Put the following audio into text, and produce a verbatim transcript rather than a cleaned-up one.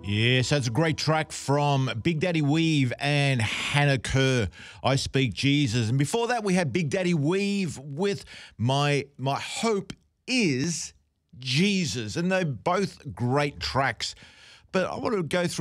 Yeah, so it's a great track from Big Daddy Weave and Hannah Kerr, I Speak Jesus. And before that, we had Big Daddy Weave with My My Hope Is Jesus. And they're both great tracks. But I want to go through